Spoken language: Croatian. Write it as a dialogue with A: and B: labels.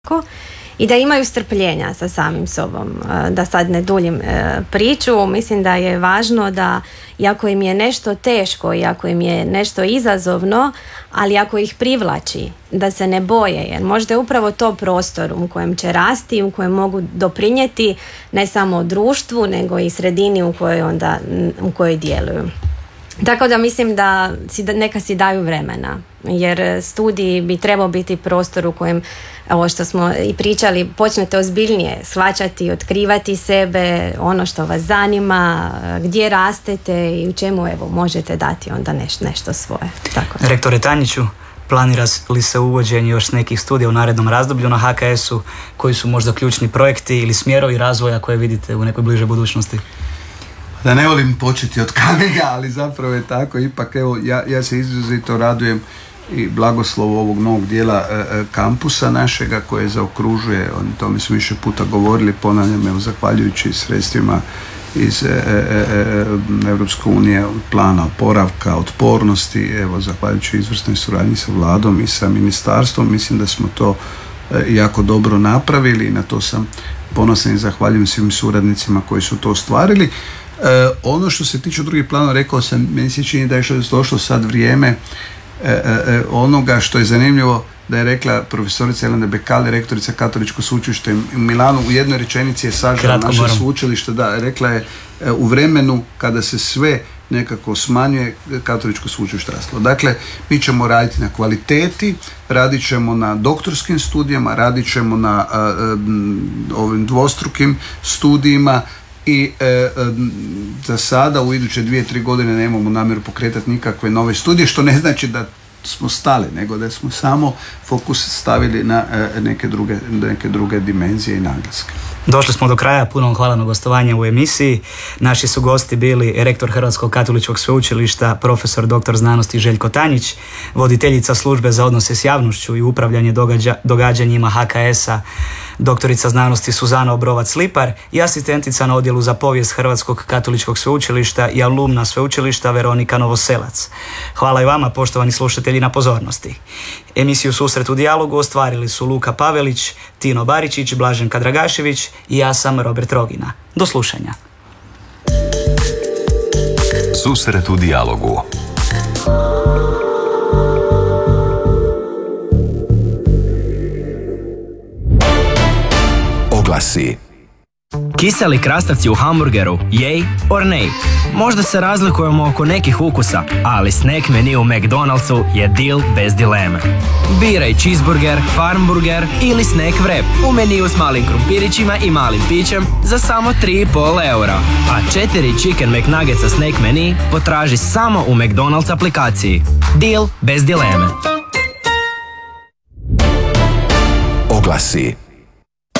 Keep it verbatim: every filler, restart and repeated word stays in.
A: i da imaju strpljenja sa samim sobom. Da sad ne duljim priču, mislim da je važno da iako im je nešto teško, iako im je nešto izazovno, ali ako ih privlači, da se ne boje, jer možda je upravo to prostor u kojem će rasti, u kojem mogu doprinijeti ne samo društvu, nego i sredini u kojoj onda u kojoj djeluju. Tako da mislim da si, neka si daju vremena, jer studij bi trebao biti prostor u kojem, ovo što smo i pričali, počnete ozbiljnije shvaćati, otkrivati sebe, ono što vas zanima, gdje rastete i u čemu evo možete dati onda neš, nešto svoje. Tako.
B: Rektore Tanjiću, planira li se uvođenje još nekih studija u narednom razdoblju na ha ka esu, koji su možda ključni projekti ili smjerovi razvoja koje vidite u nekoj bližoj budućnosti?
C: Da ne volim početi od kamenja, ali zapravo je tako. Ipak evo, ja, ja se izrazito radujem i blagoslovu ovog novog dijela e, kampusa našega koje zaokružuje, o tome smo više puta govorili, ponavljam, evo, zahvaljujući sredstvima iz e, e, Europske unije, plana oporavka, otpornosti, evo, zahvaljujući izvrsnoj suradnji sa vladom i sa ministarstvom, mislim da smo to e, jako dobro napravili i na to sam ponosan i zahvaljujem svim suradnicima koji su to ostvarili. E, ono što se tiče drugih plana, rekao sam, meni se čini da je došlo sad vrijeme e, e, onoga što je zanimljivo, da je rekla profesorica Elena Becali, rektorica Katoličkog sveučilišta u Milanu, u jednoj rečenici je sažela naše sveučilište, da, rekla je e, u vremenu kada se sve nekako smanjuje, Katoličko sveučilište raslo. Dakle, mi ćemo raditi na kvaliteti, radit ćemo na doktorskim studijama, radit ćemo na a, a, ovim dvostrukim studijima, i e, e, za sada u iduće dvije, tri godine nemamo namjeru pokretati nikakve nove studije, što ne znači da smo stali, nego da smo samo fokus stavili na e, neke, druge, neke druge dimenzije i naglaske.
B: Došli smo do kraja, puno vam hvala na gostovanje u emisiji. Naši su gosti bili rektor Hrvatskog katoličkog sveučilišta, profesor doktor znanosti Željko Tanjić, voditeljica službe za odnose s javnošću i upravljanje događa, događanjima ha ka esa, doktorica znanosti Suzana Obrovac-Lipar i asistentica na odjelu za povijest Hrvatskog katoličkog sveučilišta i alumna sveučilišta Veronika Novoselac. Hvala i vama, poštovani slušatelji, na pozornosti. Emisiju Susret u dijalogu ostvarili su Luka Pavelić, Tino Baričić, Blaženka Dragašević i ja sam Robert Rogina. Do slušanja.
D: Susret u dijalogu. Oglasi.
E: Kiseli krastavci u hamburgeru, yay or nay? Možda se razlikujemo oko nekih ukusa, ali snack menu u McDonald'su je deal bez dileme. Biraj cheeseburger, farmburger ili snack wrap u meniju s malim krumpirićima i malim pićem za samo tri i pol eura. A četiri chicken McNuggetsa snack menu potraži samo u McDonald's aplikaciji. Deal bez dileme.
D: Oglasi.